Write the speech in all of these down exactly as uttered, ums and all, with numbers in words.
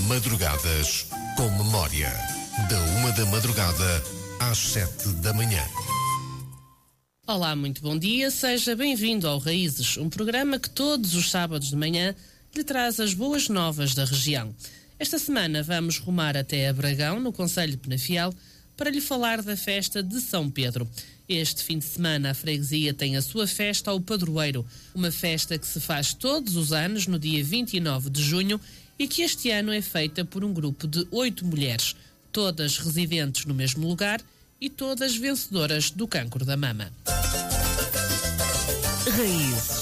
Madrugadas com Memória. Da uma da madrugada às sete da manhã. Olá, muito bom dia. Seja bem-vindo ao Raízes, um programa que todos os sábados de manhã lhe traz as boas novas da região. Esta semana vamos rumar até Abragão, no concelho de Penafiel, para lhe falar da festa de São Pedro. Este fim de semana a freguesia tem a sua festa ao Padroeiro, uma festa que se faz todos os anos no dia vinte e nove de junho e que este ano é feita por um grupo de oito mulheres, todas residentes no mesmo lugar e todas vencedoras do cancro da mama. Raízes.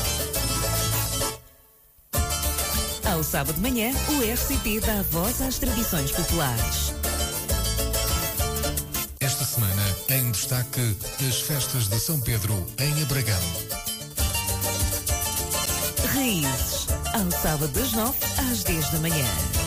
Ao sábado de manhã, o R C P dá voz às tradições populares. Esta semana, em destaque, as festas de São Pedro em Abragão. Raízes. Ao sábado das nove às dez da manhã.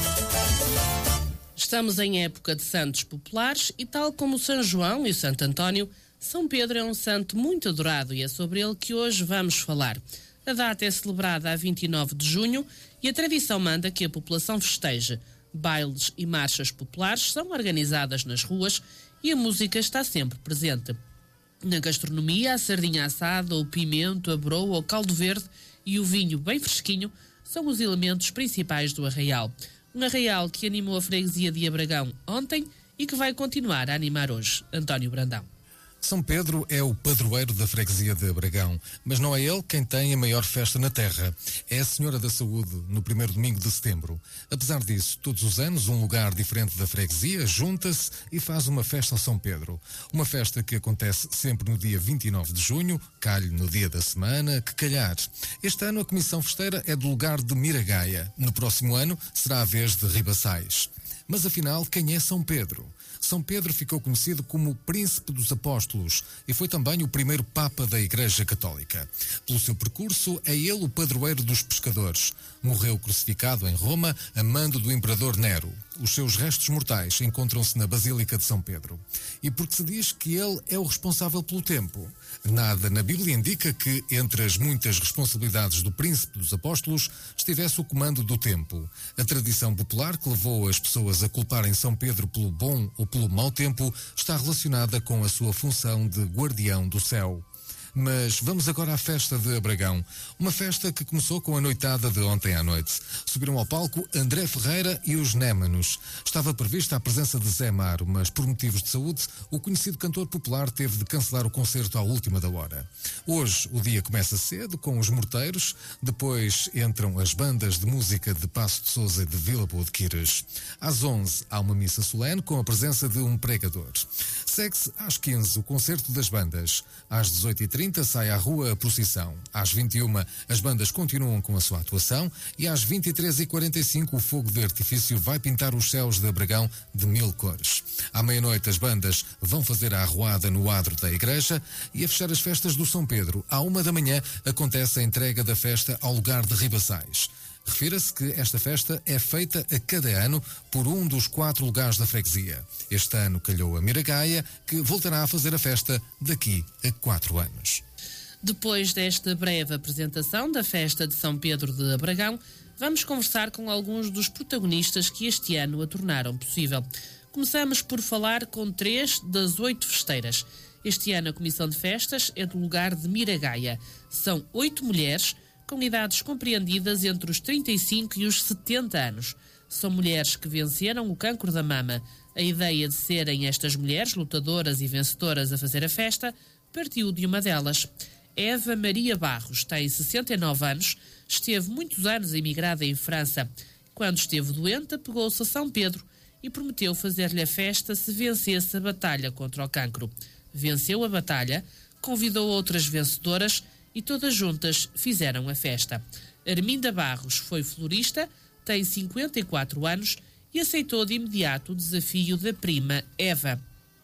Estamos em época de santos populares e, tal como o São João e o Santo António, São Pedro é um santo muito adorado e é sobre ele que hoje vamos falar. A data é celebrada a vinte e nove de junho e a tradição manda que a população festeje. Bailes e marchas populares são organizadas nas ruas e a música está sempre presente. Na gastronomia, a sardinha assada, o pimento, a broa, o caldo verde e o vinho bem fresquinho são os elementos principais do arraial. Um arraial que animou a freguesia de Abragão ontem e que vai continuar a animar hoje. António Brandão. São Pedro é o padroeiro da freguesia de Abragão, mas não é ele quem tem a maior festa na terra. É a Senhora da Saúde, no primeiro domingo de setembro. Apesar disso, todos os anos, um lugar diferente da freguesia junta-se e faz uma festa ao São Pedro. Uma festa que acontece sempre no dia vinte e nove de junho, calhe no dia da semana, que calhar. Este ano a comissão festeira é do lugar de Miragaia. No próximo ano será a vez de Ribaçais. Mas afinal, quem é São Pedro? São Pedro ficou conhecido como o Príncipe dos Apóstolos e foi também o primeiro Papa da Igreja Católica. Pelo seu percurso, é ele o padroeiro dos pescadores. Morreu crucificado em Roma, a mando do Imperador Nero. Os seus restos mortais encontram-se na Basílica de São Pedro. E porque se diz que ele é o responsável pelo tempo. Nada na Bíblia indica que, entre as muitas responsabilidades do Príncipe dos Apóstolos, estivesse o comando do tempo. A tradição popular que levou as pessoas a culparem São Pedro pelo bom ou pelo mau tempo está relacionada com a sua função de guardião do céu. Mas vamos agora à festa de Abragão. Uma festa que começou com a noitada de ontem à noite. Subiram ao palco André Ferreira e os Némanos. Estava prevista a presença de Zé Maro, mas por motivos de saúde, o conhecido cantor popular teve de cancelar o concerto à última da hora. Hoje o dia começa cedo com os morteiros, depois entram as bandas de música de Paço de Sousa e de Vila Boa de Quires. Às onze há uma missa solene com a presença de um pregador. Segue-se às quinze o concerto das bandas. Às dezoito e trinta sai à rua a procissão. Às vinte e uma as bandas continuam com a sua atuação e às vinte e três e quarenta e cinco o fogo de artifício vai pintar os céus de Abragão de mil cores. À meia-noite as bandas vão fazer a arruada no adro da igreja e a fechar as festas do São Pedro. À uma da manhã acontece a entrega da festa ao lugar de Ribaçais. Refira-se que esta festa é feita a cada ano por um dos quatro lugares da freguesia. Este ano calhou a Miragaia, que voltará a fazer a festa daqui a quatro anos. Depois desta breve apresentação da festa de São Pedro de Abragão, vamos conversar com alguns dos protagonistas que este ano a tornaram possível. Começamos por falar com três das oito festeiras. Este ano a Comissão de Festas é do lugar de Miragaia. São oito mulheres com idades compreendidas entre os trinta e cinco e os setenta anos. São mulheres que venceram o cancro da mama. A ideia de serem estas mulheres, lutadoras e vencedoras a fazer a festa, partiu de uma delas. Eva Maria Barros tem sessenta e nove anos, esteve muitos anos emigrada em França. Quando esteve doente, apegou-se a São Pedro e prometeu fazer-lhe a festa se vencesse a batalha contra o cancro. Venceu a batalha, convidou outras vencedoras e todas juntas fizeram a festa. Arminda Barros foi florista, tem cinquenta e quatro anos e aceitou de imediato o desafio da prima Eva.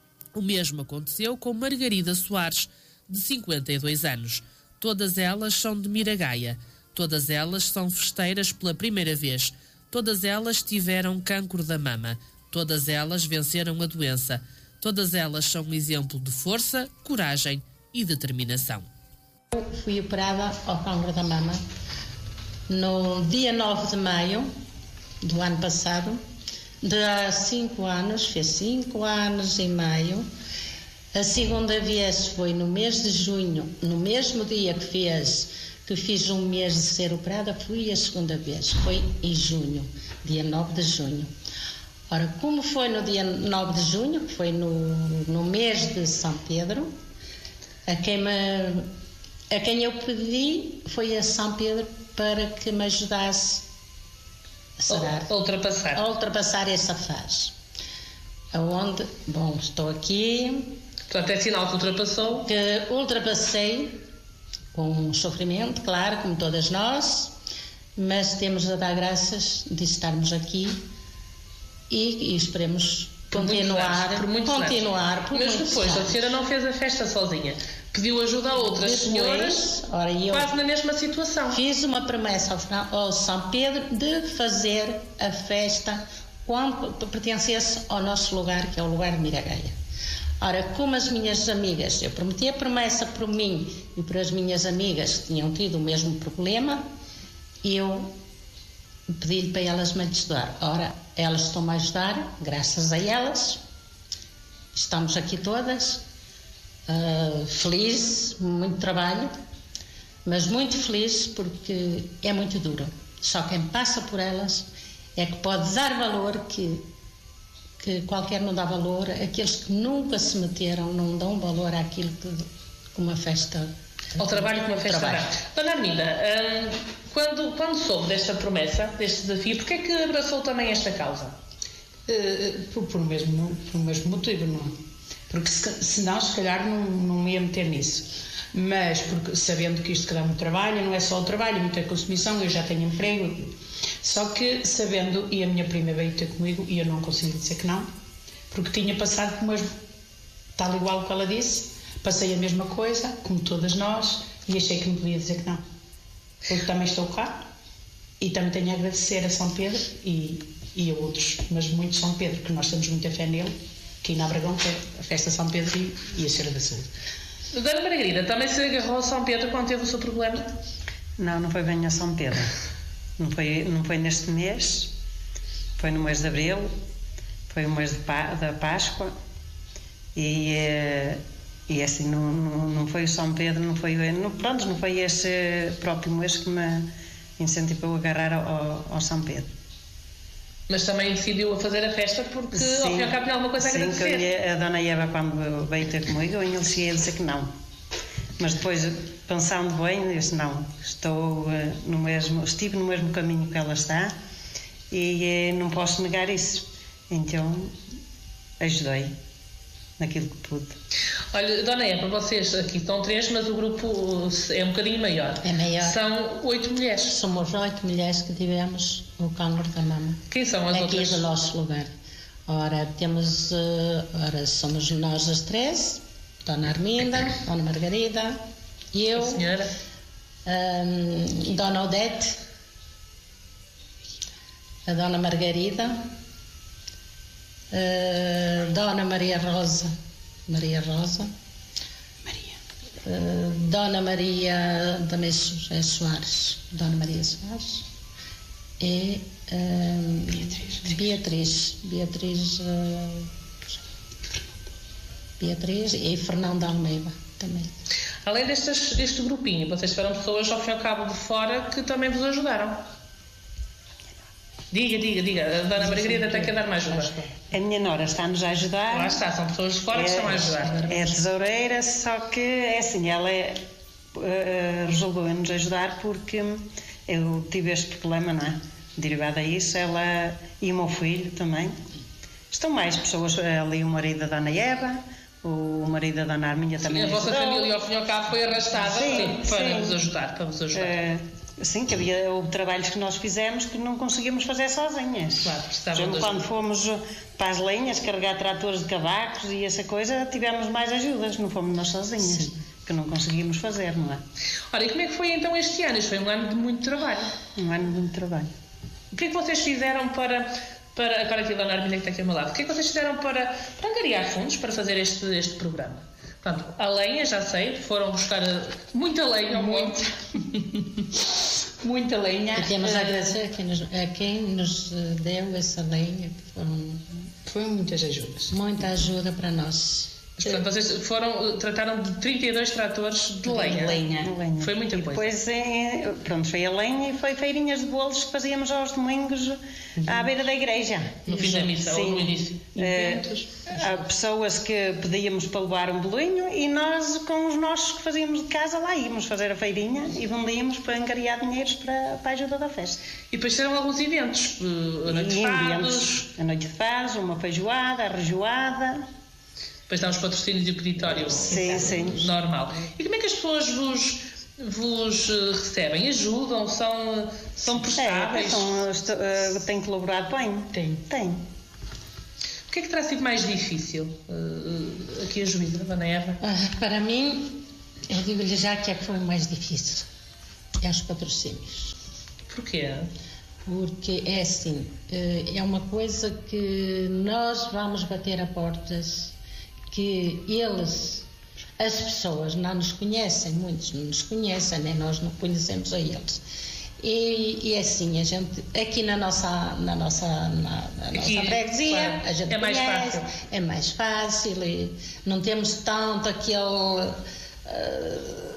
O mesmo aconteceu com Margarida Soares, de cinquenta e dois anos. Todas elas são de Miragaia. Todas elas são festeiras pela primeira vez. Todas elas tiveram cancro da mama. Todas elas venceram a doença. Todas elas são um exemplo de força, coragem e determinação. Fui operada ao cancro da mama no dia nove de maio do ano passado, de há cinco anos, fez cinco anos e meio. A segunda vez foi no mês de junho, no mesmo dia que fez, que fiz um mês de ser operada, fui a segunda vez, foi em junho, dia nove de junho. Ora, como foi no dia nove de junho, que foi no, no mês de São Pedro, a quem, me, a quem eu pedi foi a São Pedro para que me ajudasse a sarar, a ultrapassar. a ultrapassar essa fase. Aonde, bom, estou aqui. Portanto, é sinal que ultrapassou. Que ultrapassei com sofrimento, claro, como todas nós, mas temos a dar graças de estarmos aqui e, e esperemos por continuar, por muitos continuar. Por mas depois, anos. A senhora não fez a festa sozinha, pediu ajuda a outras Depois, senhoras, ora, eu quase na mesma situação. Fiz uma promessa ao, ao São Pedro de fazer a festa quando pertencesse ao nosso lugar, que é o lugar de Miragaia. Ora, como as minhas amigas, eu prometi a promessa por mim e por as minhas amigas que tinham tido o mesmo problema, eu pedi-lhe para elas me ajudar. Ora, elas estão-me a ajudar, graças a elas, estamos aqui todas, uh, felizes, muito trabalho, mas muito felizes porque é muito duro. Só quem passa por elas é que pode dar valor que que qualquer não dá valor, aqueles que nunca se meteram não dão valor àquilo que uma festa... Ao trabalho que uma festa trabalho. dá. Dona Arminda, hum, quando, quando soube desta promessa, deste desafio, porquê é que abraçou também esta causa? Uh, por, por, o mesmo, por o mesmo motivo, não é? Porque se, senão, se calhar, não, não me ia meter nisso. Mas, porque, sabendo que isto que dá muito trabalho, não é só o trabalho, muita consumição, eu já tenho emprego. Só que, sabendo, e a minha prima veio ter comigo, e eu não consigo dizer que não, porque tinha passado por mesmo, tal igual que ela disse, passei a mesma coisa, como todas nós, e achei que não podia dizer que não. Porque também estou cá, e também tenho a agradecer a São Pedro e, e a outros, mas muito São Pedro, que nós temos muita fé nele, que na Abragão, que é a festa São Pedro e, e a Senhora da Saúde. Dona Margarida, também se agarrou a São Pedro quando teve o seu problema? Não, não foi bem a São Pedro. Não foi, não foi neste mês, foi no mês de Abril, foi o mês de Pá, da Páscoa e, e assim, não, não, não foi o São Pedro, não foi, não, pronto, não foi esse próprio mês que me incentivou a agarrar ao, ao São Pedro. Mas também decidiu a fazer a festa porque sim, ao fim e ao cabo tinha alguma coisa a agradecer. Sim, que a Dona Eva, quando veio ter comigo, eu ainda cheguei a dizer que não. Mas depois, pensando bem, eu disse, não, estou no mesmo, estive no mesmo caminho que ela está e não posso negar isso. Então, ajudei naquilo que pude. Olha, Dona Eva, vocês aqui estão três, mas o grupo é um bocadinho maior. É maior. São oito mulheres. Somos oito mulheres que tivemos o cancro da mama. Quem são as aqui outras? Aqui do nosso lugar. Ora, temos, ora, somos nós as três, Dona Arminda, Dona Margarida, eu, a senhora, um, Dona Odete, a Dona Margarida, uh, Dona Maria Rosa, Maria Rosa, Maria, uh, Dona Maria também é Soares, Dona Maria Soares e uh, Beatriz, Beatriz, Beatriz, uh, Beatriz e Fernando Almeida também. Além destes, deste grupinho, vocês tiveram pessoas ao fim e ao cabo de fora que também vos ajudaram. Diga, diga, diga. A Dona Margarida tem que dar mais ajuda. A minha nora está-nos a ajudar. Lá está, são pessoas de fora é, que estão a ajudar. É tesoureira, só que é assim, ela é, uh, resolveu-nos ajudar porque eu tive este problema, não é? Derivado a isso, ela e o meu filho também. Estão mais pessoas ali, o marido da Dona Eva, o marido da Dona Arminha também. Sim, a vossa família ao fim e ao cabo foi arrastada sim, sim, para sim. vos ajudar, para vos ajudar. Uh, sim, que havia houve trabalhos que nós fizemos que não conseguimos fazer sozinhas. Claro, Por exemplo, quando fomos para as lenhas, carregar tratores de cavacos e essa coisa, tivemos mais ajudas, não fomos nós sozinhas, sim. que não conseguimos fazer, não é? Ora, e como é que foi então este ano? Isto foi um ano de muito trabalho. Um ano de muito trabalho. O que é que vocês fizeram para... para agora aqui a Dona Arminda que está aqui ao meu lado, o que é que vocês fizeram para, para angariar fundos para fazer este, este programa? Portanto, a lenha, já sei, foram buscar muita lenha, muito. muita lenha. E temos a uh, agradecer a quem, nos, a quem nos deu essa lenha, que foram, foi muitas ajudas. Muita ajuda para nós. Portanto, vocês foram, trataram de trinta e dois tratores de lenha. De lenha. De lenha. Foi muita e coisa. Depois, é, pronto, foi a lenha e foi feirinhas de bolos que fazíamos aos domingos uhum. à beira da igreja. No fim da missa, Sim. ou no início? É, há pessoas que pedíamos para levar um bolinho e nós, com os nossos que fazíamos de casa, lá íamos fazer a feirinha e vendíamos para angariar dinheiros para, para a ajuda da festa. E depois tiveram alguns eventos, a noite de fados. A noite de fados, uma feijoada, a rejoada. Depois dá os patrocínios e o peditório sim, sim. normal. E como é que as pessoas vos, vos recebem? Ajudam? São, são prestáveis? É, então, estou, uh, têm colaborado bem? Tem. Tem. O que é que terá sido mais difícil? Uh, aqui a juíza, Ana Eva? Ah, para mim, eu digo-lhe já que é que foi o mais difícil. É os patrocínios. Porquê? Porque é assim, é uma coisa que nós vamos bater a portas, que eles, as pessoas não nos conhecem, muitos não nos conhecem, nem nós não conhecemos a eles. E, e assim, a gente, aqui na nossa, na nossa, na, na aqui, nossa freguesia, claro, a gente é mais conhece, fácil. é mais fácil, e não temos tanto aquele, uh,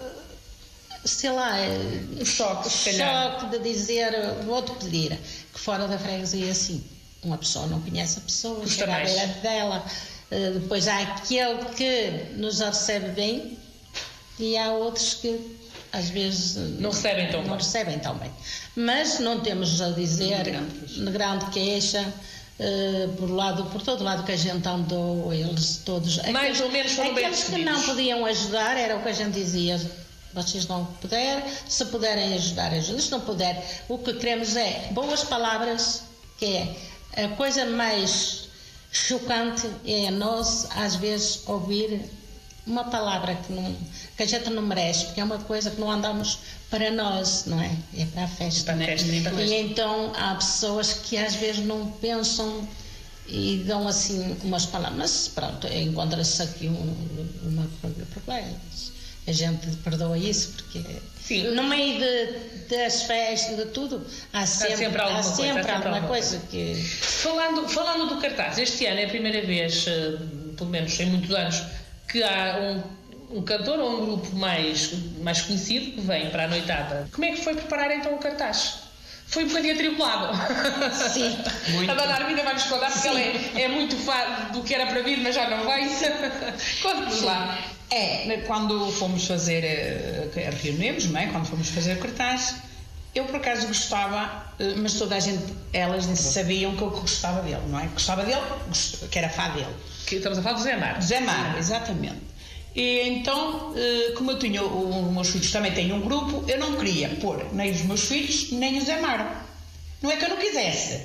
sei lá, o choque, se calhar. choque de dizer, vou-te pedir, que fora da freguesia, assim, uma pessoa não conhece a pessoa, chega à beira dela. Depois há aquele que nos recebe bem e há outros que às vezes não recebem tão, não bem. recebem tão bem. Mas não temos a dizer grande, grande queixa uh, por, lado, por todo lado que a gente andou, eles todos. Mais aqueles, ou menos foram bem aqueles que não podiam ajudar, era o que a gente dizia. Vocês não puderem, se puderem ajudar, ajudem. Se não puderem, o que queremos é boas palavras, que é a coisa mais chocante é nós, às vezes, ouvir uma palavra que, não, que a gente não merece, porque é uma coisa que não andamos para nós, não é? É para a festa. Para a festa, e para a festa. então há pessoas que às vezes não pensam e dão assim umas palavras, mas pronto, encontra-se aqui um, uma problema. A gente perdoa isso, porque sim, no meio de, das festas, de tudo, há sempre, há sempre alguma, há sempre coisa, alguma sempre coisa que... Falando, falando do cartaz, este ano é a primeira vez, pelo menos em muitos anos, que há um, um cantor ou um grupo mais, mais conhecido que vem para a noitada. Como é que foi preparar então o cartaz? Foi um bocadinho atribulado. Sim. Muito. A dona Arminda vai nos contar, porque ela é, é muito fã do que era para vir, mas já não vai. Conte-nos lá. É, quando fomos fazer, reunimos, não é? Quando fomos fazer o cartaz, eu por acaso gostava, mas toda a gente, elas sabiam que eu gostava dele, não é? Gostava dele, que era fã dele. Que estamos a falar do Zé Mar. Zé Mar, exatamente. E então, como eu tinha, os meus filhos também têm um grupo, eu não queria pôr nem os meus filhos, nem o Zé Mar. Não é que eu não quisesse,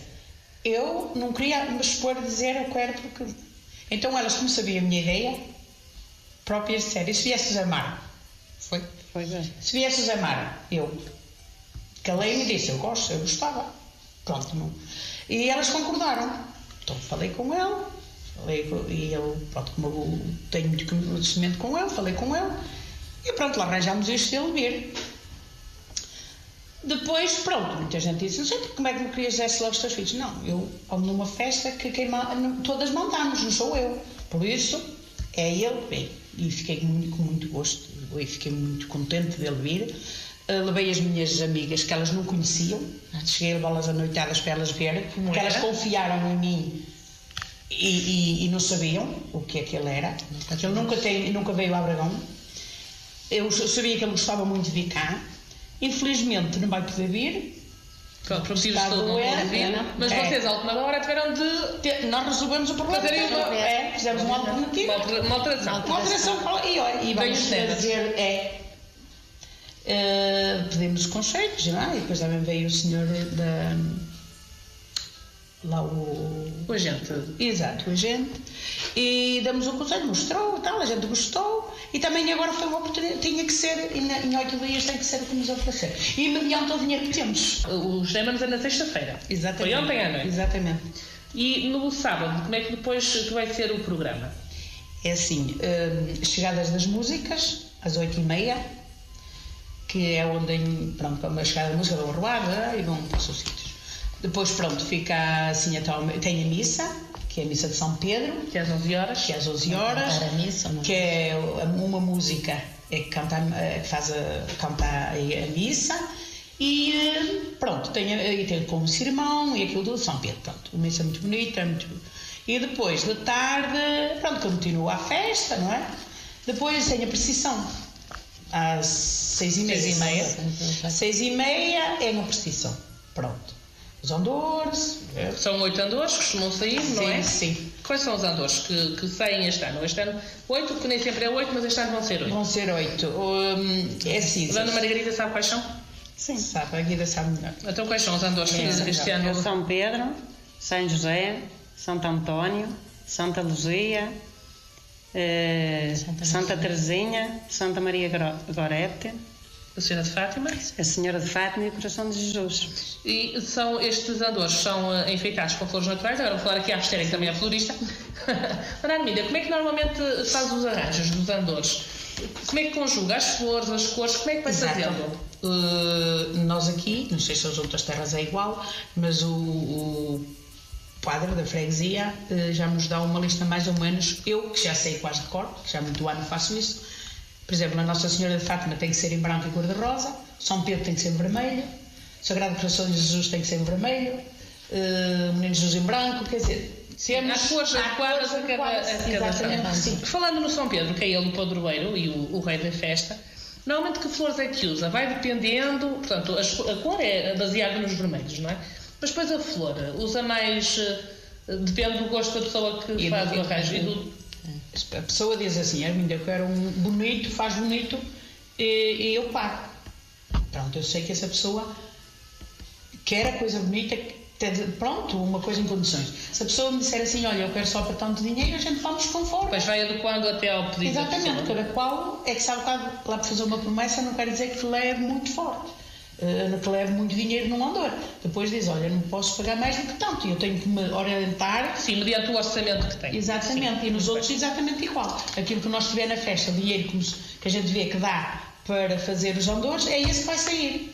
eu não queria me expor a dizer eu quero porque... Então elas, como sabiam a minha ideia, própria série, se viesse o Zé Mar, foi? Foi bem. Se viesse o Zé Mar, eu calei-me e disse, eu gosto, eu gostava. Pronto, não. E elas concordaram. Então falei com ele, falei com, e ele, pronto, como eu tenho muito conhecimento com ele, falei com ele, e pronto, lá arranjámos isto dele vir. Depois, pronto, muita gente disse, não sei como é que me querias dizer logo os teus filhos. Não, eu, numa festa que quem, todas mandamos, não sou eu. Por isso, é ele que vem. E fiquei muito, com muito gosto, e fiquei muito contente dele vir. Uh, levei as minhas amigas que elas não conheciam, cheguei a levá-las a noitadas para elas verem, porque elas confiaram em mim e, e, e não sabiam o que é que ele era. Ele nunca, tem, nunca veio a Abragão. Eu sabia que ele gostava muito de vir cá. Infelizmente não vai poder vir. Pronto, por motivos de saúde não pode vir, mas é. Vocês, à última hora, tiveram de... Nós resolvemos o problema. Uma... É, fizemos uma alternativa. Uma alteração. Uma alteração. E, olha, e vamos fazer... É, uh, pedimos conselhos, não é? E depois também veio o senhor da... Lá o... O agente. Exato, o agente. E damos o conselho, mostrou e tal, a gente gostou. E também agora foi uma oportunidade, tinha que ser, em oito dias tem que ser o que nos oferecer. E mediante o dinheiro que temos. Os temas é na sexta-feira. Exatamente. Foi ontem à noite. Exatamente. E no sábado, como é que depois que vai ser o programa? É assim, uh, chegadas das músicas, às oito e meia. que é onde, pronto, a chegada da música da Arruada e vão para os seus sítios. Depois, pronto, fica assim até ao, tem a missa, que é a missa de São Pedro, que é às onze horas, que é às onze horas, a missa, que é uma música é que canta, é que faz a, canta a, a missa e pronto, tem, e tem como sermão e aquilo do São Pedro, pronto, uma missa muito bonita, muito... e depois da tarde, pronto, continua a festa, não é? Depois tem a procissão às seis e meia, seis e meia, seis e meia é uma procissão, pronto. Os andores. São oito andores que costumam sair, sim, não é? Sim. Quais são os andores que, que saem este ano? Este ano oito, que nem sempre é oito, mas este ano vão ser oito. Vão ser oito. Um, é assim. A Ana Margarida sabe quais são? Sim. Sabe, a Margarida sabe melhor. Então quais são os andores que é, este ano? É São Pedro, São José, Santo António, Santa Luzia, eh, Santa, Santa Teresinha, Santa Maria Gorete, a Senhora de Fátima, a Senhora de Fátima e o Coração de Jesus. E são estes andores são uh, enfeitados com flores naturais. Agora vou falar aqui à Esther, que também é florista. Ana Armida, como é que normalmente faz os arranjos dos andores? Como é que conjuga as flores, as cores? Como é que vai fazendo? Uh, nós aqui, não sei se as outras terras é igual, mas o, o padre da freguesia uh, já nos dá uma lista mais ou menos, eu que já sei quase de cor, que já há muito ano faço isso. Por exemplo, a Nossa Senhora de Fátima tem que ser em branco e cor-de-rosa, São Pedro tem que ser em vermelho, Sagrado Coração de Jesus tem que ser em vermelho, uh, Menino Jesus em branco, quer dizer, temos, há cores adequadas a cada, a cada sim. Falando no São Pedro, que é ele o padroeiro e o, o rei da festa, normalmente que flores é que usa? Vai dependendo, portanto, a, a cor é baseada nos vermelhos, não é? Mas depois a flor, usa mais, depende do gosto da pessoa que e faz do, o arranjo. E do, a pessoa diz assim, eu quero um bonito, faz bonito e, e eu pago. Pronto, eu sei que essa pessoa quer a coisa bonita, pronto, uma coisa em condições. Se a pessoa me disser assim, olha, eu quero só para tanto dinheiro, a gente vamos conforme. Pois vai adequando até ao pedido. Exatamente, cada qual é que sabe que lá para fazer uma promessa não quer dizer que leve muito forte. Uh, que leve muito dinheiro num andor. Depois diz, olha, não posso pagar mais do que tanto e eu tenho que me orientar. Sim, mediante o orçamento que tem. Exatamente, sim, e nos outros bem. Exatamente igual. Aquilo que nós tiver na festa, o dinheiro que a gente vê que dá para fazer os andores, é esse que vai sair.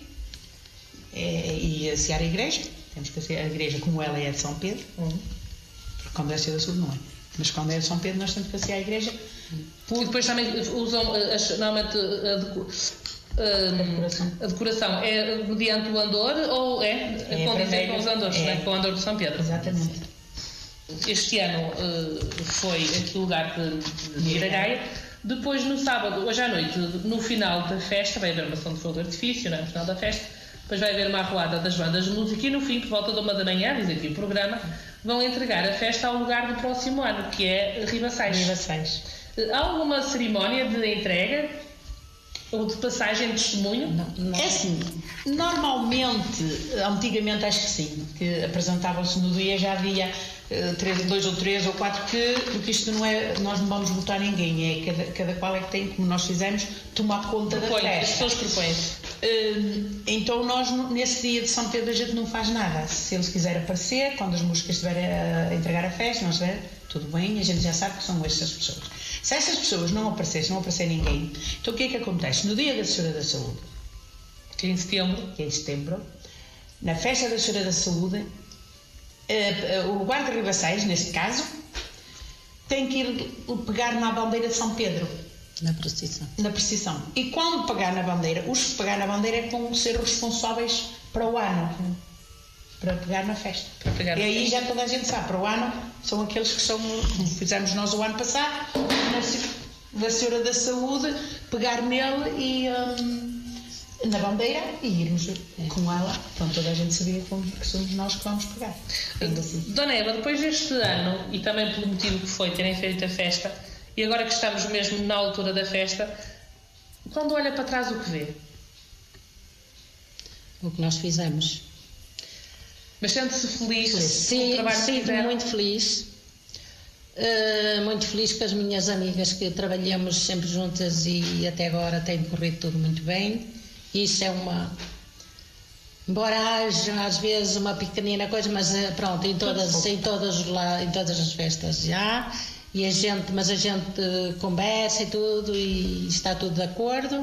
É, e a Seara Igreja, temos que ser a igreja como ela é de São Pedro, uhum. Porque quando é Cedo Sul não é. Mas quando é de São Pedro nós temos que ser a igreja. Por... E depois também usam, as, normalmente, a deco... Uh, a, decoração. a decoração é mediante o andor ou é, é condizer com os andores, é. Né? Com o andor de São Pedro? Exatamente. Este ano uh, foi aqui o lugar de, de Miragaia. Depois, no sábado, hoje à noite, no final da festa, vai haver uma ação de fogo de artifício, né? No final da festa. Depois vai haver uma arruada das bandas de música e no fim, por volta de uma da manhã, diz aqui o programa, vão entregar a festa ao lugar do próximo ano, que é Ribaçais. Ribaçais. Uh, há alguma cerimónia de entrega? Ou de passagem de testemunho? Não, não. É assim, normalmente, antigamente acho que sim, que apresentavam-se no dia, já havia uh, três, dois ou três ou quatro, que, porque isto não é, nós não vamos votar ninguém, é cada, cada qual é que tem, como nós fizemos, tomar conta Propõe, da festa. As pessoas propõem-se. Uh, então nós, nesse dia de São Pedro, a gente não faz nada. Se eles quiserem aparecer, quando as músicas estiverem a entregar a festa, não estiver, tudo bem, a gente já sabe que são estas pessoas. Se essas pessoas não aparecerem, se não aparecer ninguém, então o que é que acontece? No dia da Senhora da Saúde, que é em setembro, que é em setembro, na festa da Senhora da Saúde, uh, uh, o lugar de Ribaçais, neste caso, tem que ir pegar na bandeira de São Pedro. Na procissão. Na procissão. E quando pegar na bandeira, os que pegar na bandeira é que vão ser responsáveis para o ano. Hum. Para pegar na festa. Pegar e aí festa. já toda a gente sabe, para o ano são aqueles que são, como fizemos nós o ano passado, da Senhora da Saúde, pegar nele e um, na bandeira e irmos é. com ela. Então toda a gente sabia que somos nós que vamos pegar. Assim. Dona Eva, depois deste ano, e também pelo motivo que foi terem feito a festa, e agora que estamos mesmo na altura da festa, quando olha para trás o que vê? O que nós fizemos. Mas sente-se feliz Sim, com o trabalho que sinto muito feliz. Uh, muito feliz com as minhas amigas que trabalhamos sempre juntas e até agora tem corrido tudo muito bem. Isso é uma... Embora haja às vezes uma pequenina coisa, mas pronto, em todas, em todas, lá, em todas as festas já. E a gente, mas a gente conversa e tudo e está tudo de acordo.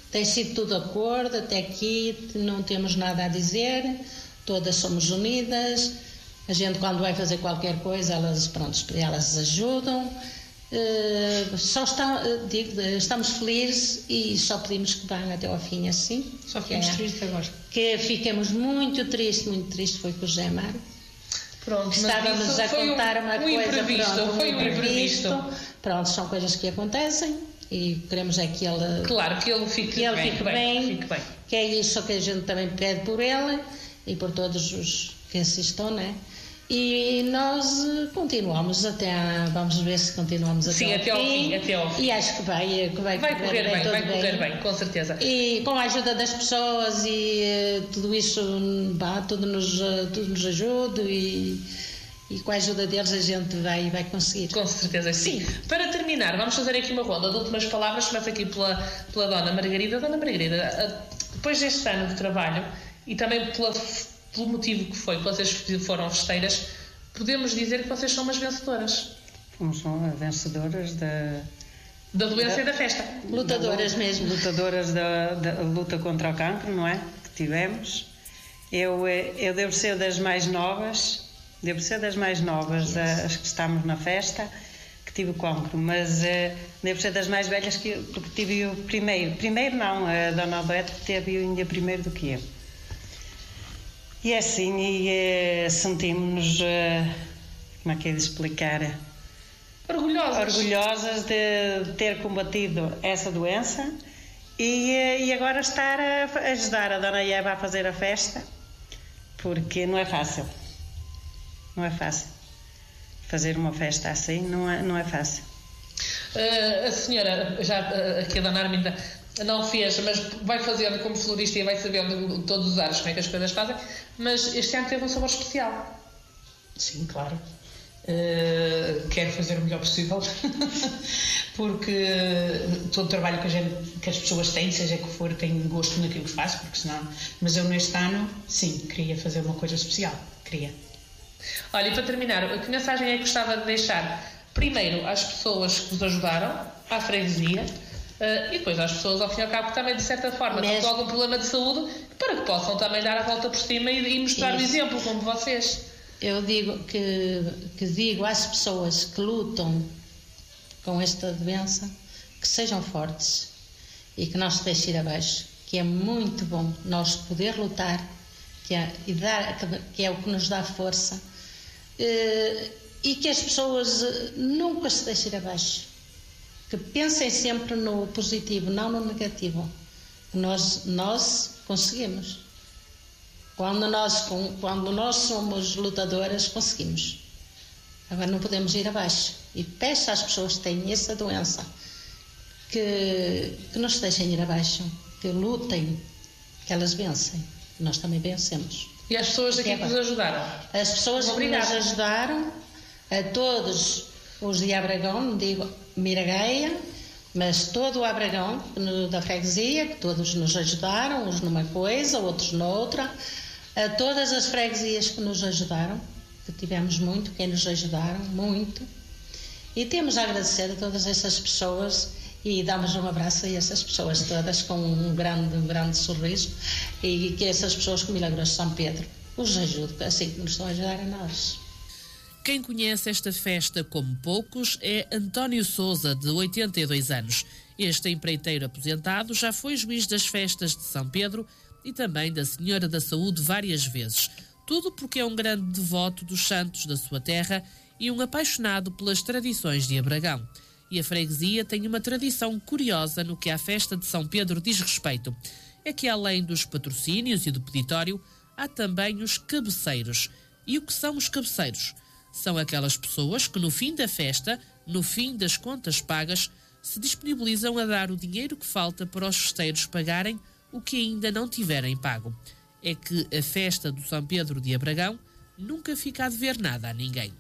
tem sido tudo acordo, até aqui não temos nada a dizer, todas somos unidas, a gente quando vai fazer qualquer coisa, elas, pronto, elas ajudam, uh, só está, digo, estamos felizes e só pedimos que vão até ao fim assim. Só ficamos é, tristes agora. Que ficamos muito tristes, muito tristes, foi com o José Mário. Pronto, estávamos a contar um, uma um coisa, imprevisto, pronto, foi um imprevisto. Pronto, são coisas que acontecem e queremos é que ele, claro, que ele fique, que ele bem, fique, bem, bem, fique bem, que é isso que a gente também pede por ele e por todos os que assistam, né? E nós continuamos até a, vamos ver se continuamos até, Sim, ao, até ao fim, fim, até ao fim. E acho que vai, que vai, vai correr bem, bem vai correr bem. bem, com certeza. E com a ajuda das pessoas e tudo isso, bah, tudo, nos, tudo nos ajuda e, e com a ajuda deles a gente vai, vai conseguir. Com certeza que sim. sim. Para terminar, vamos fazer aqui uma ronda de últimas palavras. Começa aqui pela, pela Dona Margarida. Dona Margarida, depois deste ano de trabalho e também pela, pelo motivo que foi que vocês foram festeiras, podemos dizer que vocês são umas vencedoras. Fomos vencedoras da... Da doença da, e da festa. Lutadoras da, mesmo. Lutadoras da, da luta contra o cancro, não é? Que tivemos. Eu, eu devo ser das mais novas, devo ser das mais novas, yes. as que estamos na festa, que tive o cancro, mas uh, devo ser das mais velhas, que, porque tive o primeiro. Primeiro não, a Dona Odete teve ainda primeiro do que eu. E é assim, e uh, sentimos-nos, uh, como é que é de explicar? Orgulhosas. Orgulhosas de ter combatido essa doença e, uh, e agora estar a ajudar a Dona Eva a fazer a festa, porque não é fácil. Não é fácil. Fazer uma festa assim não é, não é fácil. Uh, a senhora, já uh, aqui a Dona Arminda não fez, mas vai fazendo como florista e vai sabendo todos os anos como é que as coisas fazem, mas este ano teve um sabor especial. Sim, claro. Uh, quero fazer o melhor possível porque todo o trabalho que, a gente, que as pessoas têm, seja que for, têm gosto naquilo que faço, porque senão, mas eu neste ano, sim, queria fazer uma coisa especial, queria. Olha, e para terminar, que mensagem é que gostava de deixar primeiro às pessoas que vos ajudaram, à freguesia, uh, e depois às pessoas, ao fim e ao cabo, que também de certa forma têm algum problema de saúde, para que possam também dar a volta por cima e, e mostrar Isso. o exemplo, como vocês. Eu digo que, que digo às pessoas que lutam com esta doença que sejam fortes e que não se deixem ir abaixo, que é muito bom nós poder lutar, que é, e dar, que é o que nos dá força, e que as pessoas nunca se deixem ir abaixo, que pensem sempre no positivo, não no negativo. Nós, nós conseguimos. Quando nós, quando nós somos lutadoras, conseguimos. Agora não podemos ir abaixo. E peço às pessoas que têm essa doença que, que não se deixem ir abaixo, que lutem, que elas vencem. Nós também vencemos. E as pessoas aqui que nos ajudaram? As pessoas que nos ajudaram, a todos os de Abragão, não digo Miragaia, mas todo o Abragão da freguesia, que todos nos ajudaram, uns numa coisa, outros noutra, a todas as freguesias que nos ajudaram, que tivemos muito, quem nos ajudaram, muito, e temos a agradecer a todas essas pessoas e damos um abraço a essas pessoas todas com um grande, um grande sorriso, e que essas pessoas com o Milagroso São Pedro os ajudem, assim que nos estão a ajudar a nós. Quem conhece esta festa como poucos é António Sousa, de oitenta e dois anos. Este empreiteiro aposentado já foi juiz das festas de São Pedro e também da Senhora da Saúde várias vezes. Tudo porque é um grande devoto dos santos da sua terra e um apaixonado pelas tradições de Abragão. E a freguesia tem uma tradição curiosa no que à festa de São Pedro diz respeito. É que além dos patrocínios e do peditório, há também os cabeceiros. E o que são os cabeceiros? São aquelas pessoas que no fim da festa, no fim das contas pagas, se disponibilizam a dar o dinheiro que falta para os festeiros pagarem o que ainda não tiverem pago. É que a festa do São Pedro de Abragão nunca fica a dever nada a ninguém.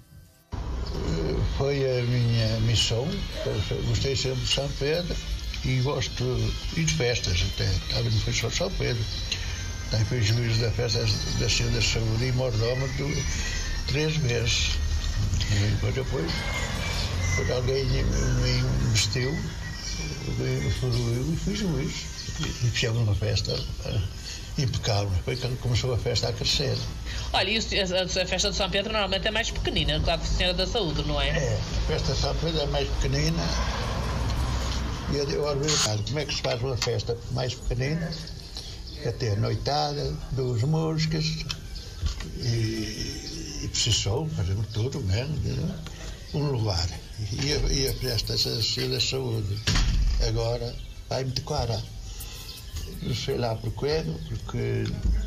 Foi a minha missão, gostei sempre de São Pedro e gosto e de festas até, também não foi só São Pedro, também fui juiz da festa da Senhora da Saúde e mordomo de três meses. E depois, depois, quando alguém me investiu, me fui e fui juiz. e fizemos uma festa uh, impecável. Foi quando começou a festa a crescer. Olha, e a, a festa de São Pedro normalmente é mais pequenina, claro, a Senhora da Saúde, não é? É, a festa de São Pedro é mais pequenina. E eu, eu olho como é que se faz uma festa mais pequenina, é ter noitada, duas músicas e, e precisou, fazemos tudo mesmo, um lugar. E a, e a festa da Saúde agora vai muito cara. Não sei lá porquê, porque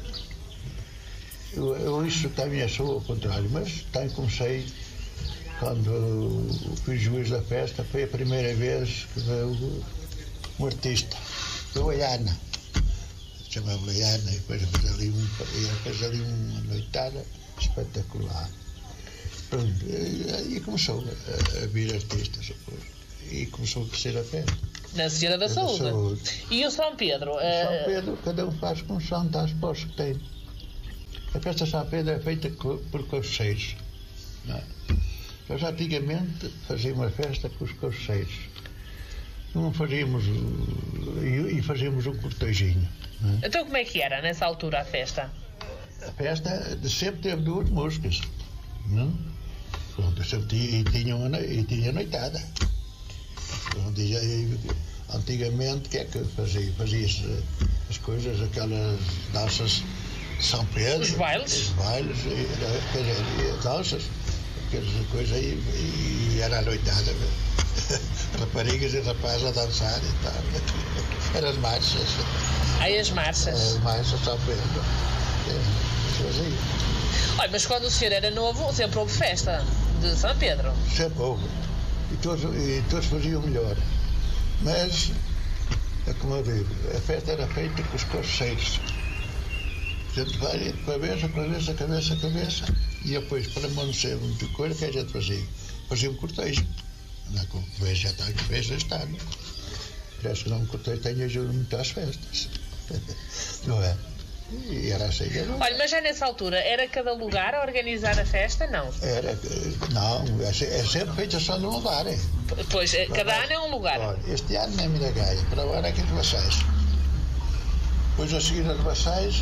eu, eu isso também sou ao contrário, mas também comecei quando fui juiz da festa, foi a primeira vez que veio um artista, veio a Iana, chamava-lhe Iana, e depois fez ali, um, fez ali uma noitada espetacular. Pronto, e, e começou a, a vir artistas, e começou a crescer a festa. Na Senhora da, da Saúde. Saúde. E o São Pedro? O é... São Pedro, cada um faz com santo às posses que tem. A festa de São Pedro é feita por coceiros. Nós antigamente fazíamos a festa com os coceiros. Não fazíamos, e, e fazíamos um cortejinho. É? Então como é que era nessa altura a festa? A festa sempre teve duas músicas. Não? Pronto, sempre, e, tinha uma, e tinha noitada. Pronto, e, antigamente, o que é que fazia? Fazia-se as coisas, aquelas danças de São Pedro. Os bailes? Os bailes, quer dizer, danças, aquelas coisas aí, e, e era a noitada. Raparigas e rapazes a dançar e tal. Eram as marchas. Aí as marchas? As marchas de São Pedro. É, fazia. Olha, mas quando o senhor era novo, sempre houve festa de São Pedro? Sempre houve. E todos, e todos faziam melhor. Mas, é como eu digo, a festa era feita com os coceiros. A gente vai de cabeça, cabeça, cabeça, cabeça. E depois, para não ser muita coisa, o que a gente fazia? Fazia um cortejo. Não, com o já está, com o já está. Não? Parece que não, um cortejo tem ajuda muito às festas. Não é? E era assim. Era... Olha, mas já nessa altura, era cada lugar a organizar a festa? Não? Era, não, é sempre feita só num lugar. Hein? Pois, cada ano é um lugar. Olha, este ano é Miragaia, para agora é aqui de Baçais. Depois a seguir a de Baçais,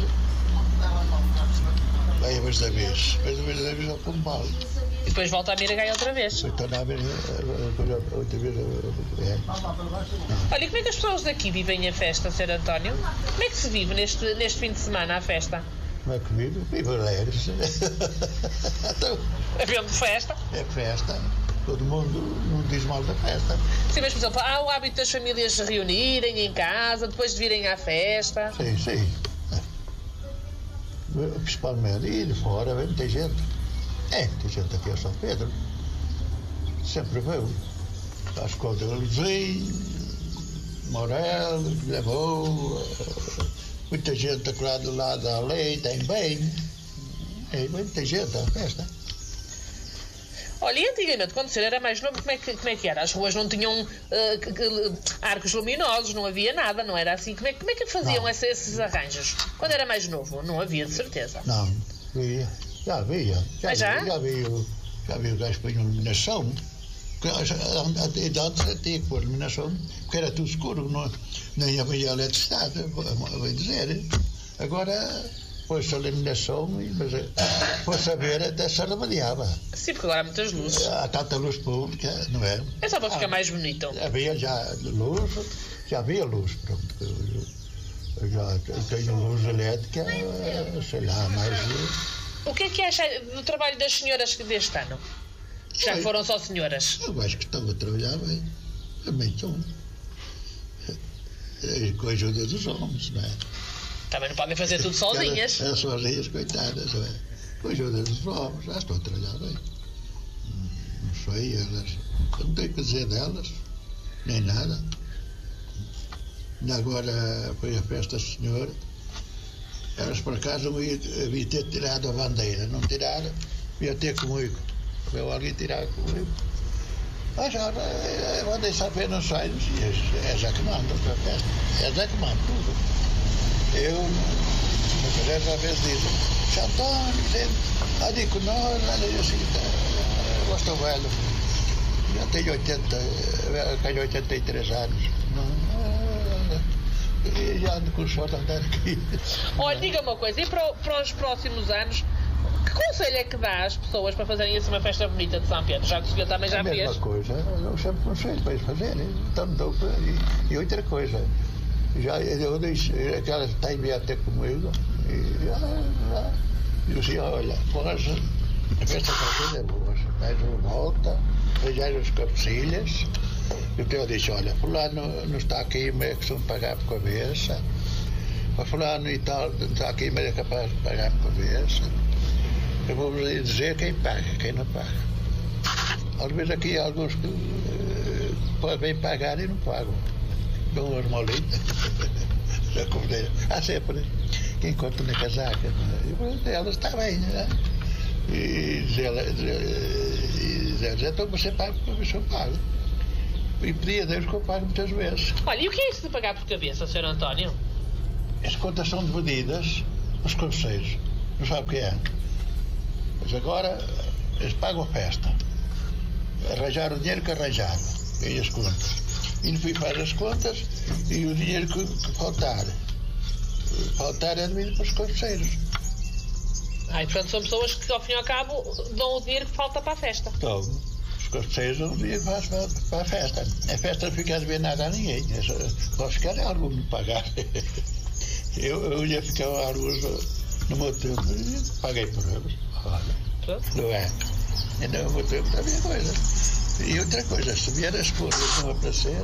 vai a vez da vez, depois a vez da vez ao Pombal. E depois volta a Miragaia outra vez. Depois torna a ver outra vez. É. Olha, e como é que as pessoas daqui vivem a festa, senhor António? Como é que se vive neste, neste fim de semana a festa? Como é que vive? Vive alegres. Então, havendo festa? É festa. Todo mundo não diz mal da festa. Sim, mas por exemplo, há o hábito das famílias se reunirem em casa, depois de virem à festa. Sim, sim. Principalmente. E de fora vem muita gente. É, tem gente aqui a São Pedro. Sempre veio. Às contas de Luzim, Morel, levou. Muita gente lá do lado da lei também. É, muita gente à festa. Olha, e antigamente, quando o senhor era mais novo, como é que, como é que era? As ruas não tinham uh, arcos luminosos, não havia nada, não era assim? Como é, como é que faziam esse, esses arranjos? Quando era mais novo? Não havia, de certeza. Não, havia. Já havia. Já, ah, já? Vi, já vi, já vi o gajo que põe iluminação. Antes tinha que pôr iluminação, porque era tudo escuro, não, nem havia eletricidade, vou dizer. Agora, pôs-se a iluminação, mas para saber até se remediava. Sim, porque agora há muitas luzes. Há tanta luz pública, não é? É só para ah, ficar mais bonito. Havia já luz, já havia luz, pronto. Eu já tenho luz elétrica, sei lá, mais. O que é que acha do trabalho das senhoras deste ano? Já que foram só senhoras? Eu acho que estão a trabalhar bem. Também estão. Com a ajuda dos homens, não é? Também não podem fazer tudo sozinhas. É, sozinhas, coitadas, não é? Com a ajuda dos homens, já estão a trabalhar bem. Não sei, elas. Eu não tenho o que dizer delas, nem nada. E agora foi a festa da senhora. Elas por acaso havia ter tirado a bandeira, não tiraram, ia ter comigo. Veio alguém tirar comigo. Ah, já, eu vou deixar ver nos saios, é já que manda para a festa, é já que manda tudo. Eu, muitas vezes às vezes dizem, Xantônio, ali com nós, ali assim, eu estou velho, já tenho oitenta, tenho oitenta e três anos. Não, e já ando com sorte a andar aqui. Olha, diga uma coisa, e para, para os próximos anos, que conselho é que dá às pessoas para fazerem assim uma festa bonita de São Pedro? Já que o senhor também já a mesma fez. coisa, eu sempre conselho para eles fazerem. Então, dou para... e, e outra coisa, já eu deixo, aquela está enviada até comigo, e já, já, eu disse, olha, vós, a festa para é boa, mais uma volta, beijar as cabecilhas. Eu tenho disse, olha, fulano não está aqui, mas é que são pagar por cabeça. Para fulano e tal, não está aqui, mas é capaz de pagar por cabeça. Eu vou-vos dizer quem paga, quem não paga. Às vezes aqui há alguns que uh, podem pagar e não pagam. Dão umas molinhas. Há sempre quem conta na casaca. É? Ela está bem, não é? E diz ela, então você paga porque eu pago. E pedi a Deus que eu pago muitas vezes. Olha, e o que é isso de pagar por cabeça, senhor António? As contas são divididas aos cabeceiros. Não sabe o que é? Mas agora eles pagam a festa. Arranjaram o dinheiro que arranjaram. E as contas. E no fim faz as contas e o dinheiro que, que faltar. Faltar é dividido para os cabeceiros. Ah, e portanto são pessoas que ao fim e ao cabo dão o dinheiro que falta para a festa. Então, os cabeceiros dão o dinheiro para, para, para a festa. A festa não fica a dever nada a ninguém. Pode ficar em algum de pagar. Eu, eu ia ficar alguns no meu tempo e paguei por eles. Olha, não é? E no meu tempo também é coisa. E outra coisa, se vier as coisas não aparecer,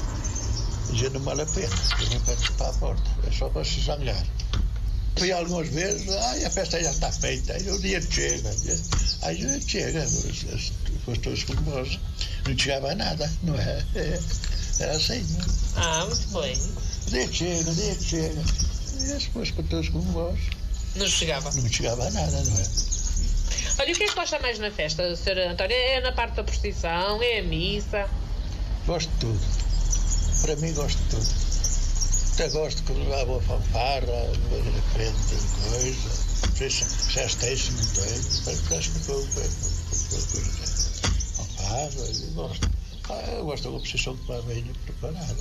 já não vale a pena. Eu não participar à porta. É só para se zangar. Fui algumas vezes, ai, a festa já está feita, aí o dia chega. Aí o dia chega, foste todos como nós. Não chegava a nada, não é? É era assim, não é? Ah, muito bem. O dia chega, o dia chega. E as pessoas com todos como vós. Não chegava. Não chegava a nada, não é? Olha, o que é que gosta mais na festa, senhor António? É na parte da procissão? É a missa? Gosto de tudo. Para mim, gosto de tudo. Até gosto que levava a fanfarra, na frente de coisa. Já esteja, não tem. Acho que foi uma fanfarra, eu gosto. Ah, eu gosto da uma procissão que lá venho preparada.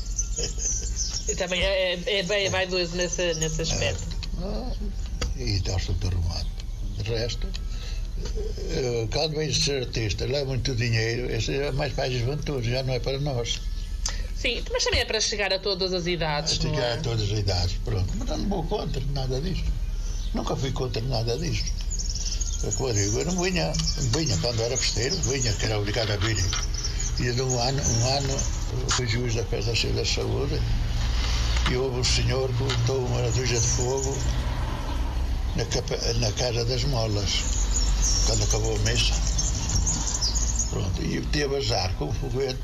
E também é, é bem vaidoso nesse, nesse aspecto. Ah, e gosto do arrumado. De resto, quando vem ser artista, leva muito dinheiro, esse é mais para a juventude, já não é para nós. Sim, mas também é para chegar a todas as idades. Chegar não é? a todas as idades, pronto. Mas não vou contra nada disto. Nunca fui contra nada disto. Como eu digo, eu não vinha, vinha quando era festeiro, vinha, que era obrigado a vir. E de um ano, um ano, fui juiz da Festa da Saúde, e houve um senhor que botou uma duja de fogo na, capa, na Casa das Molas, quando acabou a missa. Pronto, e teve azar com o foguete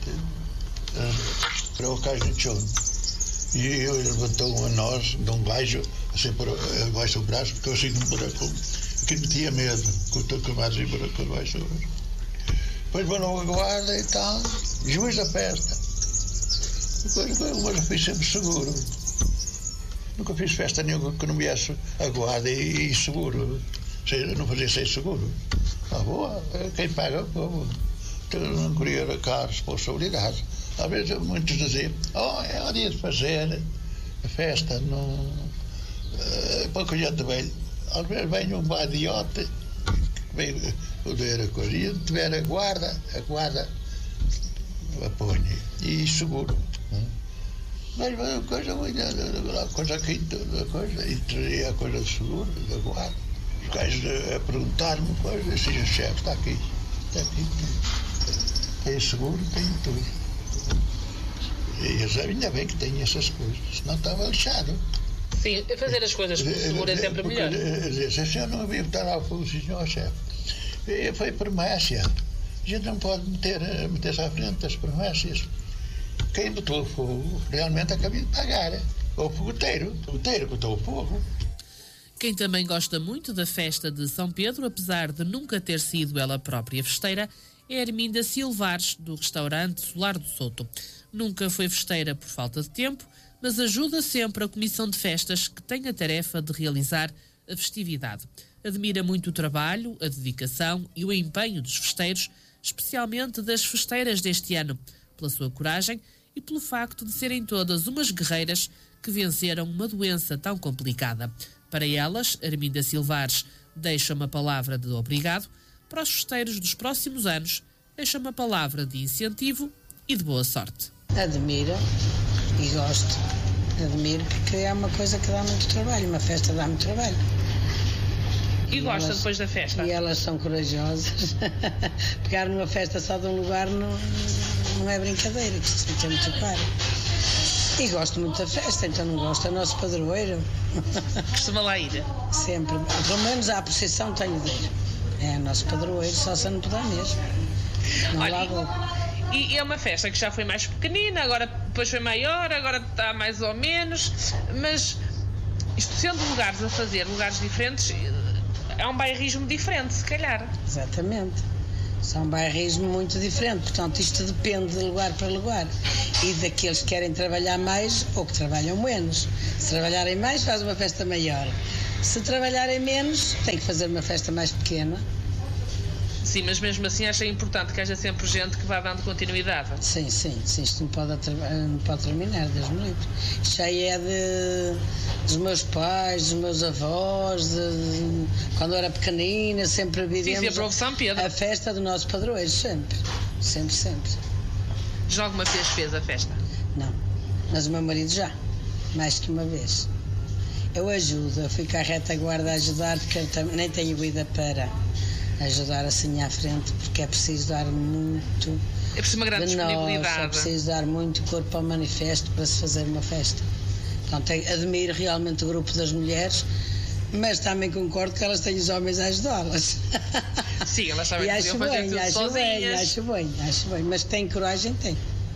para o cais de chão. E ele levantou a nós de um baixo, assim por baixo do braço, porque eu assim num buraco, que me tinha medo, que eu estou com mais em buraco baixo do braço. Depois mandou a guarda e tal, juiz da festa. Depois, mas eu fiz sempre seguro. Nunca fiz festa nenhuma que não viesse a guarda e, e seguro. Seja, não fazia sem seguro. Ah, boa, quem paga é o povo. Então, eu não queria cá a responsabilidade. Às vezes muitos diziam, oh, é o dia de fazer a festa, não. É pouco gente vem. Às vezes vem um badiote, vem poder a coisa. E tiver a guarda, a guarda apanha e seguro. Mas a coisa, a coisa aqui, a coisa, e trazia a coisa de seguro, da guarda. Os gajos a perguntar-me coisa, assim, o chefe está aqui, está aqui, tem seguro, tem tudo. E eles ainda bem que têm essas coisas, senão estava lixado. Sim, fazer as coisas com seguro é sempre melhor. Se a senhora não havia botar lá o fogo, senhor chefe, foi promessa. A gente não pode meter, meter-se à frente das promessas. Quem botou o fogo realmente acabou de pagar. O fogoteiro, o fogoteiro botou o fogo. Quem também gosta muito da festa de São Pedro, apesar de nunca ter sido ela própria festeira, é Arminda Silvares, do restaurante Solar do Souto. Nunca foi festeira por falta de tempo, mas ajuda sempre a comissão de festas que tem a tarefa de realizar a festividade. Admira muito o trabalho, a dedicação e o empenho dos festeiros, especialmente das festeiras deste ano, pela sua coragem e pelo facto de serem todas umas guerreiras que venceram uma doença tão complicada. Para elas, Arminda Silvares deixa uma palavra de obrigado. Para os festeiros dos próximos anos, deixa uma palavra de incentivo e de boa sorte. Admiro e gosto. Admiro porque é uma coisa que dá muito trabalho. Uma festa dá muito trabalho. E, e gosta elas, depois da festa? E elas são corajosas. Pegar numa festa só de um lugar não, não é brincadeira, que se fica muito caro. E gosto muito da festa, então não gosto. É o nosso padroeiro. Costuma lá ir? Sempre. Pelo menos à procissão tenho de ir. É o nosso padroeiro, só se não puder mesmo. Não Olha, lá vou. E, e é uma festa que já foi mais pequenina, agora depois foi maior, agora está mais ou menos. Mas isto sendo lugares a fazer, lugares diferentes, é um bairrismo diferente, se calhar. Exatamente. São bairrismo muito diferente, portanto isto depende de lugar para lugar e daqueles que querem trabalhar mais ou que trabalham menos. Se trabalharem mais, faz uma festa maior. Se trabalharem menos, tem que fazer uma festa mais pequena. Sim, mas mesmo assim acha importante que haja sempre gente que vá dando continuidade. Sim, sim, sim, isto não pode, não pode terminar, Deus me livre. Isto já é de, dos meus pais, dos meus avós, de, de, quando eu era pequenina, sempre vivemos sim, sempre houve São Pedro. A festa do nosso padroeiro, sempre, sempre, sempre. Já alguma vez fez a festa? Não, mas o meu marido já, mais que uma vez. Eu ajudo, eu fico à retaguarda a ajudar, porque eu também, nem tenho vida para ajudar assim à frente, porque é preciso dar muito. É preciso uma grande disponibilidade. É preciso dar muito corpo ao manifesto para se fazer uma festa. Portanto, admiro realmente o grupo das mulheres, mas também concordo que elas têm os homens a ajudá-las. Sim, elas sabem que podiam fazer tudo acho sozinhas. Bem, acho bem, acho bem, mas tem coragem, tem.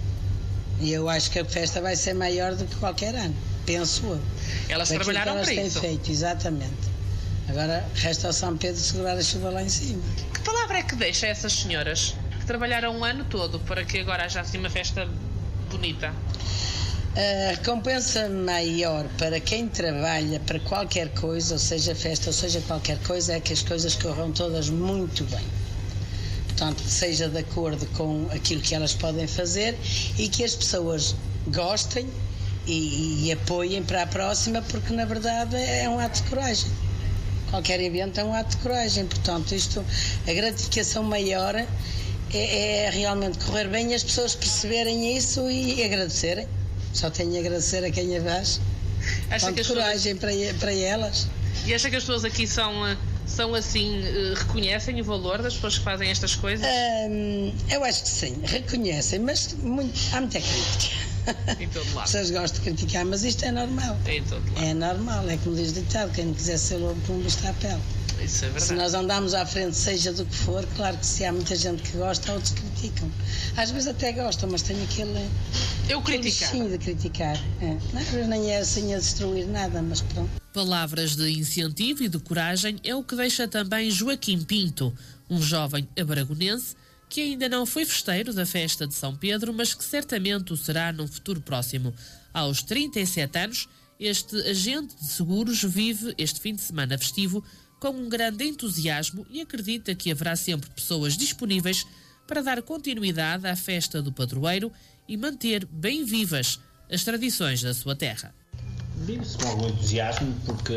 E eu acho que a festa vai ser maior do que qualquer ano, penso eu. Elas trabalharam para isso. Elas têm feito, exatamente. Agora resta ao São Pedro segurar a chuva lá em cima. Que palavra é que deixa a essas senhoras que trabalharam um ano todo para que agora haja assim uma festa bonita? A recompensa maior para quem trabalha para qualquer coisa, ou seja festa, ou seja qualquer coisa, é que as coisas corram todas muito bem. Portanto, seja de acordo com aquilo que elas podem fazer e que as pessoas gostem e, e apoiem para a próxima, porque na verdade é um ato de coragem. Qualquer evento é um ato de coragem, portanto, isto, a gratificação maior é, é realmente correr bem e as pessoas perceberem isso e, e agradecerem. Só tenho a agradecer a quem a faz. Acha que as coragem pessoas... para, para elas. E acha que as pessoas aqui são, são assim, reconhecem o valor das pessoas que fazem estas coisas? Hum, eu acho que sim, reconhecem, mas muito, há muita crítica. Em todo lado. As pessoas gostam de criticar, mas isto é normal. Em todo lado. É normal, é como diz o ditado, quem não quiser ser lobo, para um bicho à pele. Isso é verdade. Se nós andarmos à frente, seja do que for, claro que se há muita gente que gosta, outros criticam. Às vezes até gostam, mas tem aquele, Eu aquele bichinho de criticar. É. Às vezes nem é assim a destruir nada, mas pronto. Palavras de incentivo e de coragem é o que deixa também Joaquim Pinto, um jovem abragonense que ainda não foi festeiro da festa de São Pedro, mas que certamente o será num futuro próximo. Aos trinta e sete anos, este agente de seguros vive este fim de semana festivo com um grande entusiasmo e acredita que haverá sempre pessoas disponíveis para dar continuidade à festa do padroeiro e manter bem vivas as tradições da sua terra. Vive-se com algum entusiasmo porque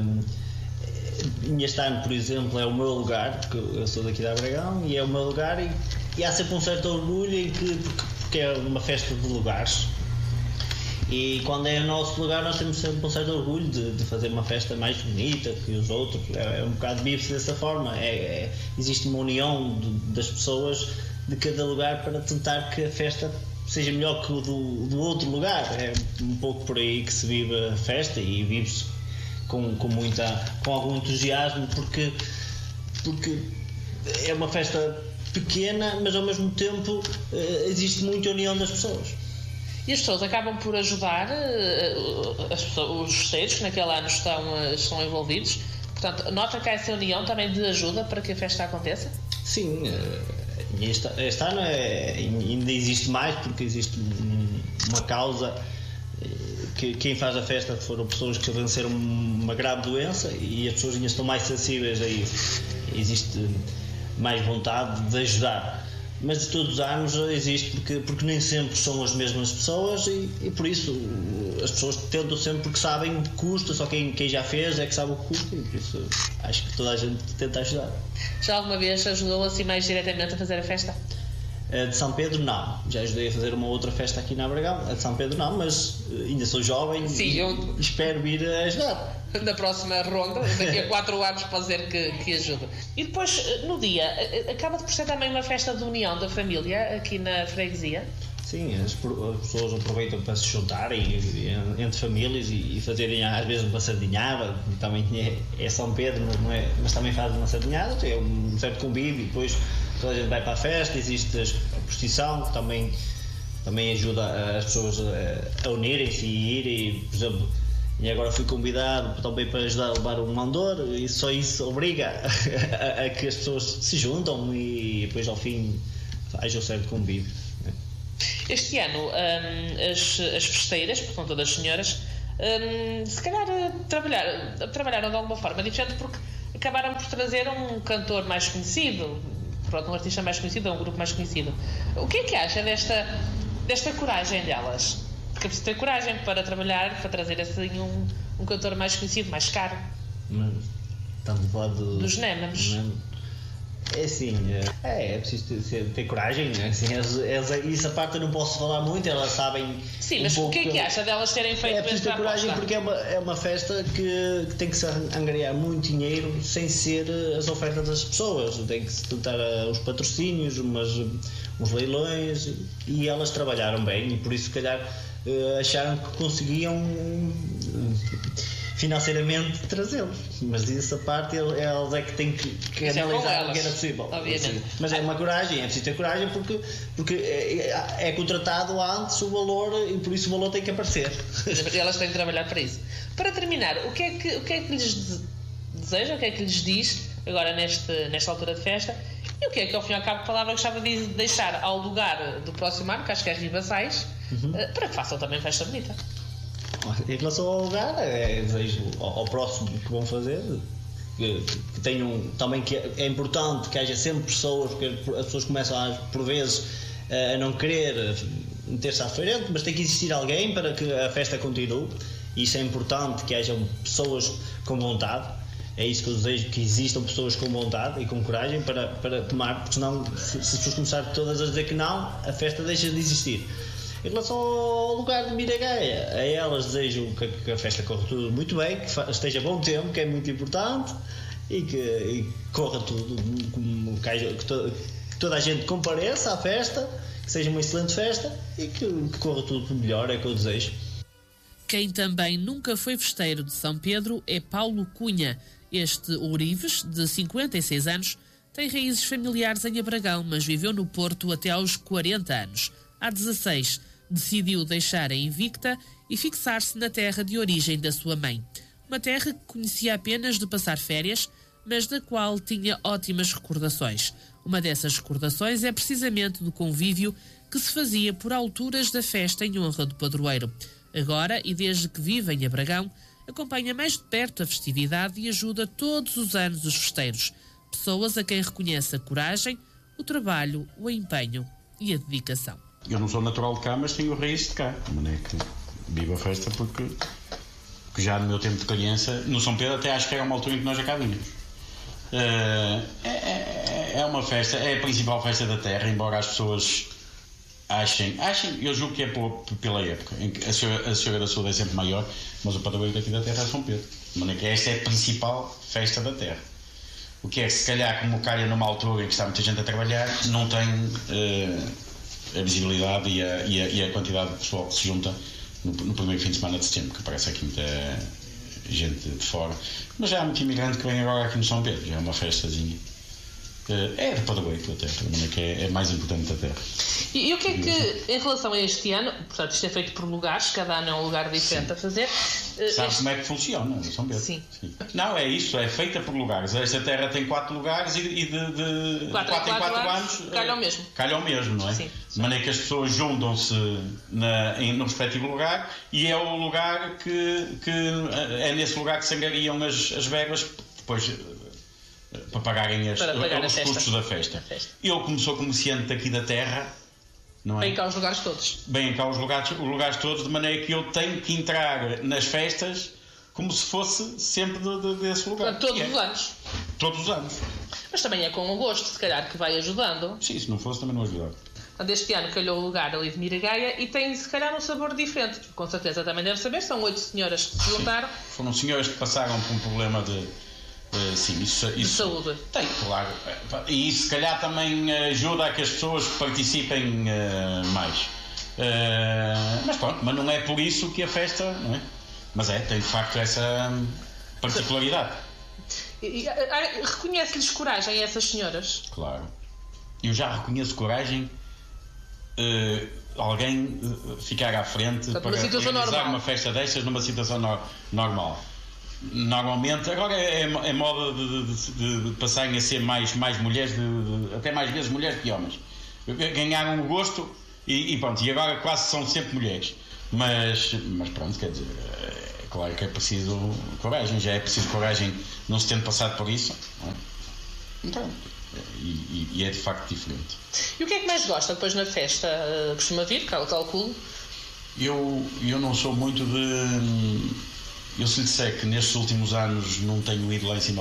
este ano, por exemplo, é o meu lugar, porque eu sou daqui de Abragão e é o meu lugar e, e há sempre um certo orgulho em que, porque, porque é uma festa de lugares e quando é o nosso lugar nós temos sempre um certo orgulho de, de fazer uma festa mais bonita que os outros, é, é um bocado vive-se dessa forma, é, é, existe uma união de, das pessoas de cada lugar para tentar que a festa seja melhor que o do, do outro lugar, é um pouco por aí que se vive a festa e vive-se Com, com, muita, com algum entusiasmo porque, porque é uma festa pequena, mas ao mesmo tempo existe muita união das pessoas. E as pessoas acabam por ajudar as pessoas, os festeiros que naquele ano estão, estão envolvidos. Portanto, nota que há essa união também de ajuda para que a festa aconteça? Sim, este, este ano é, ainda existe mais porque existe uma causa. Que quem faz a festa foram pessoas que venceram uma grave doença e as pessoas ainda estão mais sensíveis a isso. Existe mais vontade de ajudar. mas de todos os anos existe porque, porque nem sempre são as mesmas pessoas e, e por isso as pessoas tentam sempre porque sabem o que custa, só quem, quem já fez é que sabe o que custa e por isso acho que toda a gente tenta ajudar. Já alguma vez ajudou assim mais diretamente a fazer a festa? De São Pedro não, já ajudei a fazer uma outra festa aqui na Abragão, a de São Pedro não, mas ainda sou jovem. Sim, e eu... espero vir a ajudar. Na próxima ronda, daqui a quatro anos pode ser que, que ajude. E depois, no dia, acaba de por ser também uma festa de união da família aqui na freguesia? Sim, as, as pessoas aproveitam para se juntarem entre famílias e, e fazerem às vezes uma sardinhada, também é, é São Pedro, mas, não é, mas também fazem uma sardinhada, é um certo convívio, e depois toda a gente vai para a festa, existe a procissão que também, também ajuda as pessoas a, a unirem-se e irem, por exemplo, e agora fui convidado também para ajudar a levar um mandor e só isso obriga a, a, a que as pessoas se juntam e depois ao fim haja um certo convívio. Este ano hum, as, as festeiras, porque são todas senhoras, hum, se calhar trabalhar, trabalharam de alguma forma diferente porque acabaram por trazer um cantor mais conhecido, pronto, um artista mais conhecido, um grupo mais conhecido. O que é que acha desta, desta coragem delas? Porque é preciso ter coragem para trabalhar, para trazer assim um, um cantor mais conhecido, mais caro. Estamos a falar do, dos Némeros. É assim, é, é preciso ter, ter coragem, né? Assim, elas, elas, isso a parte eu não posso falar muito, elas sabem. Sim, mas um o que é que acha delas terem feito? É preciso ter coragem porque é uma, é uma festa que, que tem que se angariar muito dinheiro sem ser as ofertas das pessoas, tem que se tentar os patrocínios, umas, uns leilões e elas trabalharam bem e por isso, se calhar, acharam que conseguiam financeiramente trazê-los, mas essa parte elas é que têm que, que analisar o que era possível. Assim, mas é uma coragem, é preciso ter coragem porque, porque é, é contratado antes o valor e por isso o valor tem que aparecer. Elas têm que trabalhar para isso. Para terminar, o que é que, o que, é que lhes deseja, o que é que lhes diz agora neste, nesta altura de festa e o que é que ao fim e ao cabo a palavra gostava de deixar ao lugar do próximo ano, que acho que é Ribaçais, uhum. para que façam também festa bonita? Em relação ao lugar, é, desejo ao, ao próximo que vão fazer que, que tenham também que é importante que haja sempre pessoas, porque as pessoas começam a, por vezes a não querer meter-se à frente, mas tem que existir alguém para que a festa continue e isso é importante que hajam pessoas com vontade. É isso que eu desejo, que existam pessoas com vontade e com coragem para, para tomar, porque senão se, se as pessoas começarem todas a dizer que não, a festa deixa de existir. Em relação ao lugar de Miragaia, a elas desejo que, que a festa corra tudo muito bem, que esteja bom tempo, que é muito importante, e que e corra tudo, que, que, to, que toda a gente compareça à festa, que seja uma excelente festa e que, que corra tudo melhor, é o que eu desejo. Quem também nunca foi festeiro de São Pedro é Paulo Cunha. Este ourives, de cinquenta e seis anos, tem raízes familiares em Abragão, mas viveu no Porto até aos quarenta anos. Há dezasseis, decidiu deixar a invicta e fixar-se na terra de origem da sua mãe. Uma terra que conhecia apenas de passar férias, mas da qual tinha ótimas recordações. Uma dessas recordações é precisamente do convívio que se fazia por alturas da festa em honra do padroeiro. Agora, e desde que vive em Abragão, acompanha mais de perto a festividade e ajuda todos os anos os festeiros. Pessoas a quem reconhece a coragem, o trabalho, o empenho e a dedicação. Eu não sou natural de cá, mas tenho raízes de cá. De maneira que vivo a festa porque, porque já no meu tempo de criança, no São Pedro até acho que era uma altura em que nós já cá vínhamos. Uh, é, é, é uma festa, é a principal festa da terra, embora as pessoas achem, achem eu julgo que é por, pela época, em que a Senhora, a Senhora da Saúde é sempre maior, mas o padroeiro daqui da terra é São Pedro. De maneira que esta é a principal festa da terra. O que é que se calhar, como calha numa altura em que está muita gente a trabalhar, não tem... Uh, a visibilidade e a, e, a, e a quantidade de pessoal que se junta no, no primeiro fim de semana de setembro, que aparece aqui muita gente de fora, mas já há muito imigrante que vem agora aqui no São Pedro, já é uma festazinha. É de padroeiro até, que é, é mais importante da terra. E, e o que é que, em relação a este ano, portanto, isto é feito por lugares, cada ano é um lugar diferente Sim. a fazer. Sabe este... como é que funciona, São Pedro? Sim. Sim. Não, é isso, é feita por lugares. Esta terra tem quatro lugares e, e de, de quatro, quatro em quatro, quatro anos, anos calha ao mesmo. Calha ao mesmo, não é? Sim. De maneira que as pessoas juntam-se na, em, no respectivo lugar e é o lugar que, que é nesse lugar que se angariam as, as verbas, depois para pagarem as, para pagar os custos da festa. festa. Eu, como sou comerciante aqui da terra, não é? Bem cá os lugares todos. Bem cá os lugares, os lugares todos, de maneira que eu tenho que entrar nas festas como se fosse sempre de, de, desse lugar. Portanto, todos é. os anos. Todos os anos. Mas também é com o gosto, se calhar, que vai ajudando. Sim, se não fosse também não ajudava. Portanto, este ano calhou o lugar ali de Miragaia e tem, se calhar, um sabor diferente. Com certeza também deve saber, são oito senhoras que se juntaram. Sim. Foram senhoras que passaram por um problema de, de, sim, isso, isso, de saúde. Tem, claro. E isso, se calhar, também ajuda a que as pessoas participem uh, mais. Uh, mas pronto, mas não é por isso que a festa, não é? Mas é, tem de facto essa particularidade. E, e, reconhece-lhes coragem a essas senhoras? Claro. Eu já reconheço coragem uh, alguém uh, ficar à frente para, para realizar normal. uma festa destas numa situação no, normal. Normalmente, agora é, é moda de, de, de passarem a ser mais, mais mulheres, de, de, até mais vezes mulheres que homens. Ganharam o gosto e, e pronto, e agora quase são sempre mulheres. Mas, mas pronto, quer dizer, é claro que é preciso coragem, já é preciso coragem não se tendo passado por isso. Não é? Então, e, e, e é de facto diferente. E o que é que mais gosta depois na festa? Uh, costuma vir, calculo? Eu, eu não sou muito de... Eu se lhe disser que nestes últimos anos não tenho ido lá em cima